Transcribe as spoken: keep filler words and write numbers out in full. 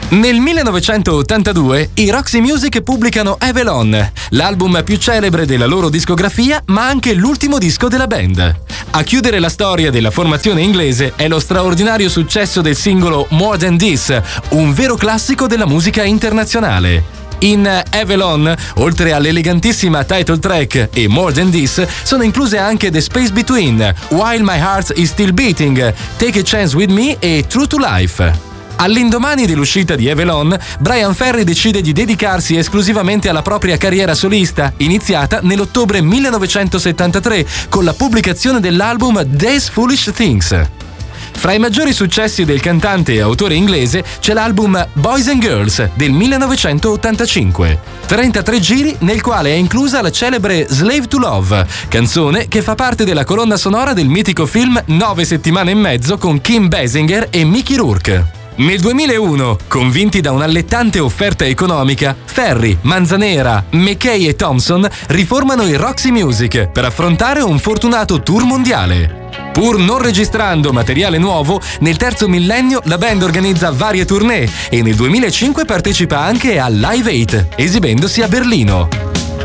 Nel millenovecentottantadue i Roxy Music pubblicano Avalon, l'album più celebre della loro discografia, ma anche l'ultimo disco della band. A chiudere la storia della formazione inglese è lo straordinario successo del singolo More Than This, un vero classico della musica internazionale. In Avalon, oltre all'elegantissima title track e More Than This, sono incluse anche The Space Between, While My Heart Is Still Beating, Take a Chance With Me e True to Life. All'indomani dell'uscita di Avalon, Bryan Ferry decide di dedicarsi esclusivamente alla propria carriera solista, iniziata nell'ottobre millenovecentosettantatré con la pubblicazione dell'album These Foolish Things. Fra i maggiori successi del cantante e autore inglese c'è l'album Boys and Girls del millenovecentottantacinque, trentatré giri nel quale è inclusa la celebre Slave to Love, canzone che fa parte della colonna sonora del mitico film Nove settimane e mezzo con Kim Basinger e Mickey Rourke. Nel duemilauno, convinti da un'allettante offerta economica, Ferry, Manzanera, McKay e Thompson riformano i Roxy Music per affrontare un fortunato tour mondiale. Pur non registrando materiale nuovo, nel terzo millennio la band organizza varie tournée e nel duemilacinque partecipa anche a Live Eight, esibendosi a Berlino.